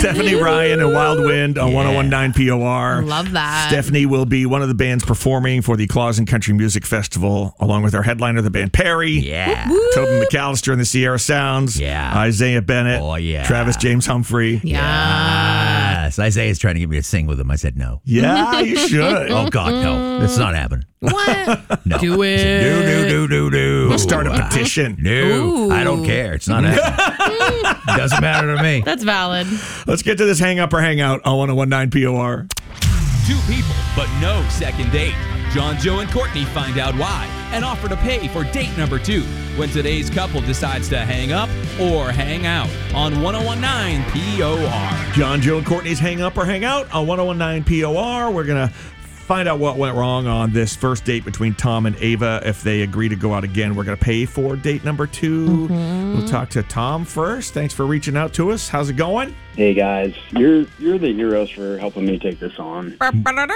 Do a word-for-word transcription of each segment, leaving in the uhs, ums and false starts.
Stephanie Ryan and Wild Wind on Yeah. one oh one point nine P O R. Love that. Stephanie will be one of the bands performing for the Claus and Country Music Festival, along with our headliner, the band Perry. Yeah. Tobin McAllister and the Sierra Sounds. Yeah. Isaiah Bennett. Oh, yeah. Travis James Humphrey. Yeah. Yes. Isaiah's trying to get me to sing with him. I said no. Yeah, you should. Oh, God, no. That's not happening. What? No. Do I said, it. No, no, no, no, no. We'll start a petition. No. Ooh. I don't care. It's not happening. Doesn't matter to me. That's valid. Let's get to this hang up or hang out on one oh one point nine P O R. Two people, but no second date. John, Joe, and Courtney find out why and offer to pay for date number two when today's couple decides to hang up or hang out on one oh one point nine P O R. John, Joe, and Courtney's hang up or hang out on one oh one point nine P O R. We're going to find out what went wrong on this first date between Tom and Ava. If they agree to go out again, we're going to pay for date number two. Mm-hmm. We'll talk to Tom first. Thanks for reaching out to us. How's it going? Hey guys, you're you're the heroes for helping me take this on. Well,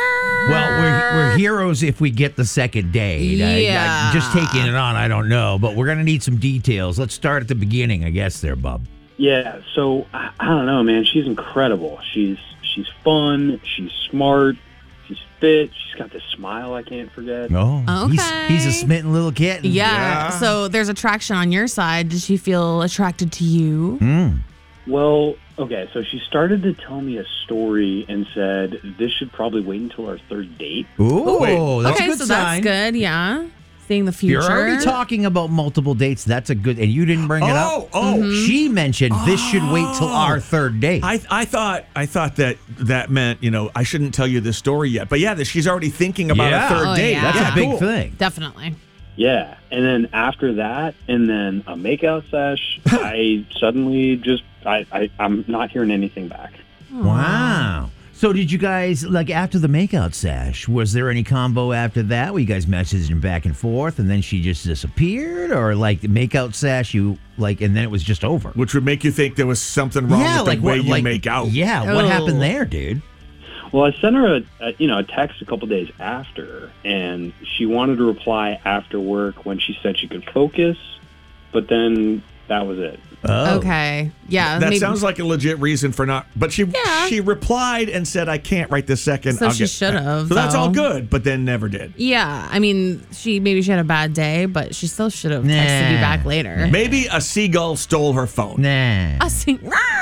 we're, we're heroes if we get the second date. I- Yeah. I, just taking it on, I don't know. But we're going to need some details. Let's start at the beginning, I guess, there, Bub. Yeah, so I, I don't know, man. She's incredible. She's she's fun. She's smart. She's fit. She's got this smile I can't forget. Oh, he's, Okay. he's a smitten little kitten. Yeah. So there's attraction on your side. Did she feel attracted to you? Mm. Well, okay, so she started to tell me a story and said this should probably wait until our third date. Ooh, wait. that's okay, a good so sign. that's good. Yeah. Seeing the future. You're already talking about multiple dates. That's a good, and you didn't bring it Oh, up. oh. She mentioned this should wait till our third date. I I thought I thought that that meant, you know, I shouldn't tell you this story yet. But yeah, that she's already thinking about Yeah. a third Oh, date. yeah. That's Yeah, a big cool. thing. Definitely. Yeah, and then after that, and then a makeout sesh, I suddenly just I, I I'm not hearing anything back. Wow. So did you guys, like after the makeout sesh, was there any combo after that? Were you guys messaging back and forth and then she just disappeared? Or like the makeout sesh, you like, and then it was just over? Which would make you think there was something wrong with like the way what, you like, make out. Yeah, what Oh. happened there, dude? Well, I sent her a, a you know a text a couple days after, and she wanted to reply after work when she said she could focus, but then that was it. Oh. Okay. Yeah. That maybe- sounds like a legit reason for not. But she Yeah. she replied and said, "I can't right this second." So I'll she get should back." have, So that's all though. good, but then never did. Yeah. I mean, she maybe she had a bad day, but she still should have texted you Nah. back later. Maybe a seagull stole her phone. Nah. I see.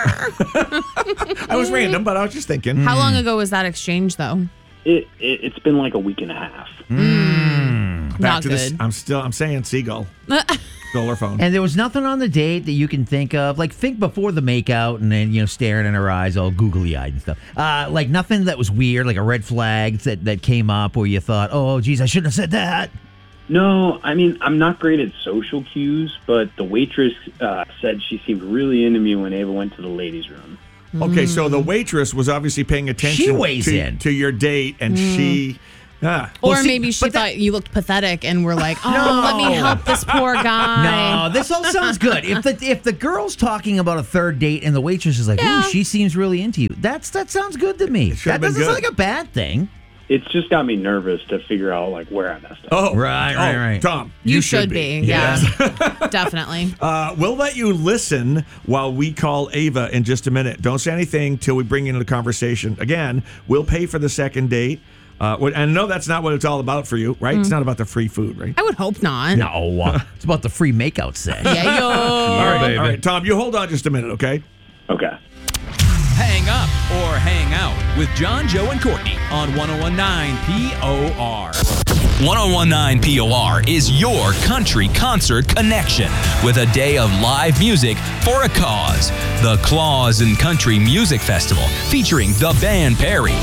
I was random, but I was just thinking. How long ago was that exchange, though? It, it it's been like a week and a half. Back Not to this. good. I'm still. I'm saying seagull stole her phone. And there was nothing on the date that you can think of, like think before the makeout and then, you know, staring in her eyes all googly-eyed and stuff. Uh, like nothing that was weird, like a red flag that, that came up where you thought, oh, geez, I shouldn't have said that. No, I mean, I'm not great at social cues, but the waitress uh, said she seemed really into me when Ava went to the ladies' room. Okay, so the waitress was obviously paying attention She weighs to, in. to your date, and she. Ah. Or Well, see, maybe she but thought that- you looked pathetic and were like, oh, No. let me help this poor guy. No, this all sounds good. If the if the girl's talking about a third date and the waitress is like, Yeah. ooh, she seems really into you, that's that sounds good to me. should have That been doesn't sound good. like a bad thing. It's just got me nervous to figure out like where I messed up. Oh, Right, right, oh, right. Tom, You, should, be. Yeah. Definitely. Uh, we'll let you listen while we call Ava in just a minute. Don't say anything till we bring you into the conversation. Again, we'll pay for the second date. Uh, and I know that's not what it's all about for you, right? It's not about the free food, right? I would hope not. No, uh, it's about the free makeout set. Yeah, yo. all right, all right, Tom, you hold on just a minute, okay? Okay. Hang up or hang out with John, Joe, and Courtney on one oh one point nine P O R. one oh one point nine P O R is your country concert connection with a day of live music for a cause. The Claus and Country Music Festival featuring the band Perry.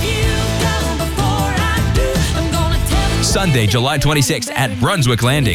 Sunday, July twenty-sixth at Brunswick Landing.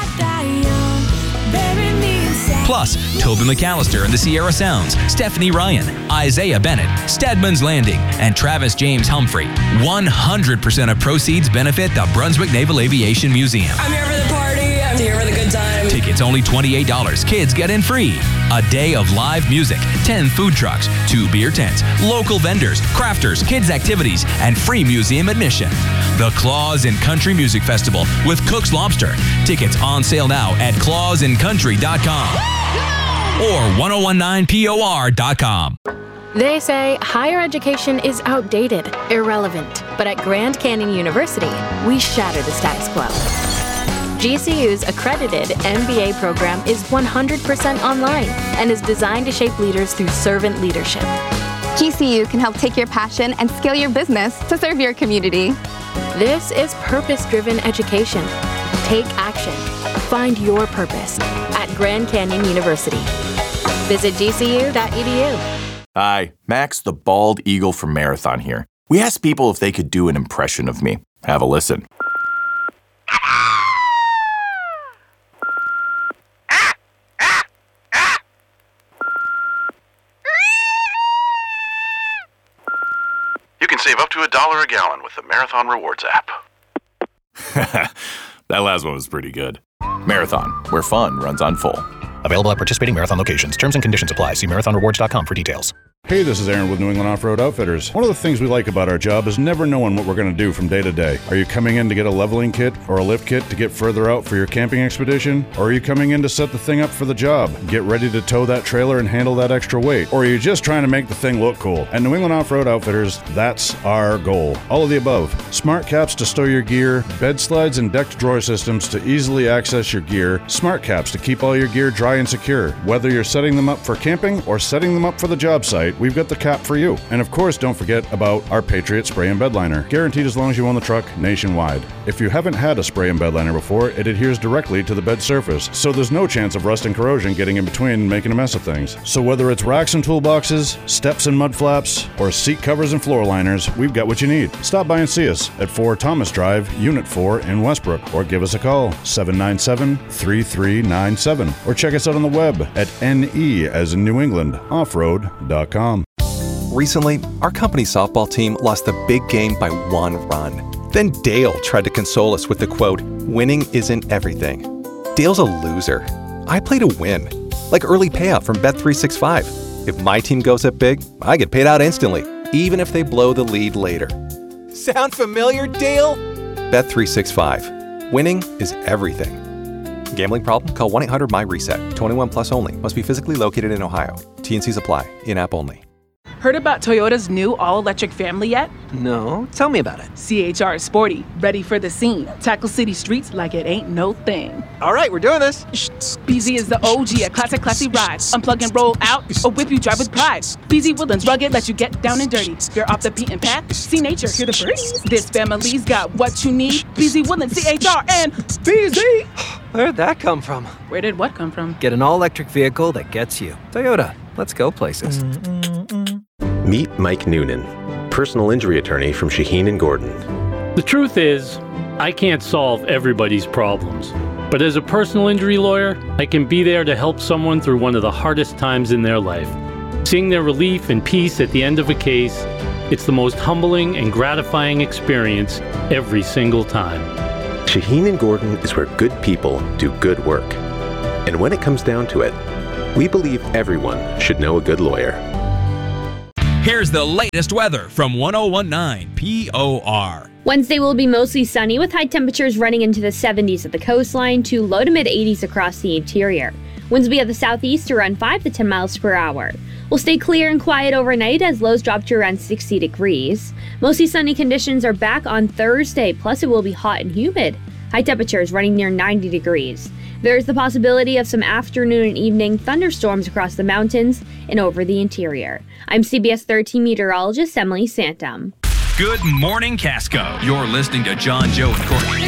Plus, Tobin McAllister and the Sierra Sounds, Stephanie Ryan, Isaiah Bennett, Stedman's Landing, and Travis James Humphrey. one hundred percent of proceeds benefit the Brunswick Naval Aviation Museum. I'm here for the party. I'm here for the good time. Tickets only twenty-eight dollars. Kids get in free. A day of live music, ten food trucks, two beer tents, local vendors, crafters, kids activities, and free museum admission. The Claus and Country Music Festival with Cook's Lobster. Tickets on sale now at claus and country dot com or one oh one nine P O R dot com. They say higher education is outdated, irrelevant. But at Grand Canyon University, we shatter the status quo. G C U's accredited M B A program is one hundred percent online and is designed to shape leaders through servant leadership. G C U can help take your passion and scale your business to serve your community. This is purpose-driven education. Take action. Find your purpose at Grand Canyon University. Visit G C U dot E D U. Hi, Max the Bald Eagle from Marathon here. We asked people if they could do an impression of me. Have a listen. You can save up to a dollar a gallon with the Marathon Rewards app. That last one was pretty good. Marathon, where fun runs on full. Available at participating Marathon locations. Terms and conditions apply. See marathon rewards dot com for details. Hey, this is Aaron with New England Off-Road Outfitters. One of the things we like about our job is never knowing what we're going to do from day to day. Are you coming in to get a leveling kit or a lift kit to get further out for your camping expedition? Or are you coming in to set the thing up for the job, get ready to tow that trailer and handle that extra weight? Or are you just trying to make the thing look cool? At New England Off-Road Outfitters, that's our goal. All of the above. Smart caps to store your gear, bed slides and decked drawer systems to easily access your gear, smart caps to keep all your gear dry and secure. Whether you're setting them up for camping or setting them up for the job site, we've got the cap for you. And of course, don't forget about our Patriot Spray and Bed Liner, guaranteed as long as you own the truck nationwide. If you haven't had a spray and bed liner before, it adheres directly to the bed surface, so there's no chance of rust and corrosion getting in between and making a mess of things. So whether it's racks and toolboxes, steps and mud flaps, or seat covers and floor liners, we've got what you need. Stop by and see us at four Thomas Drive, Unit four in Westbrook, or give us a call, seven nine seven, three three nine seven, or check us out on the web at N E as in New England, offroad dot com. Recently, our company softball team lost the big game by one run. Then Dale tried to console us with the quote, "Winning isn't everything." Dale's a loser. I play to win, like early payout from Bet three sixty-five. If my team goes up big, I get paid out instantly, even if they blow the lead later. Sound familiar, Dale? Bet three sixty-five. Winning is everything. Gambling problem? Call one eight hundred M Y RESET. twenty-one plus only. Must be physically located in Ohio. T and Cs apply. In-app only. Heard about Toyota's new all-electric family yet? No, tell me about it. C H R is sporty, ready for the scene. Tackle city streets like it ain't no thing. All right, we're doing this. B Z is the O G, a classic, classy ride. Unplug and roll out, or whip you drive with pride. B Z Woodlands rugged, let you get down and dirty. You're off the beaten path, see nature, hear the birds. This family's got what you need. B Z Woodlands, C H R, and B Z. Where'd that come from? Where did what come from? Get an all-electric vehicle that gets you. Toyota, let's go places. Meet Mike Noonan, personal injury attorney from Shaheen and Gordon. The truth is, I can't solve everybody's problems. But as a personal injury lawyer, I can be there to help someone through one of the hardest times in their life. Seeing their relief and peace at the end of a case, it's the most humbling and gratifying experience every single time. Shaheen and Gordon is where good people do good work. And when it comes down to it, we believe everyone should know a good lawyer. Here's the latest weather from one oh one point nine P O R. Wednesday will be mostly sunny with high temperatures running into the seventies at the coastline to low to mid eighties across the interior. Winds will be at the southeast around five to ten miles per hour. We'll stay clear and quiet overnight as lows drop to around sixty degrees. Mostly sunny conditions are back on Thursday, plus it will be hot and humid. High temperatures running near ninety degrees. There is the possibility of some afternoon and evening thunderstorms across the mountains and over the interior. I'm C B S thirteen meteorologist Emily Santum. Good morning, Casco. You're listening to John, Joe, and Courtney.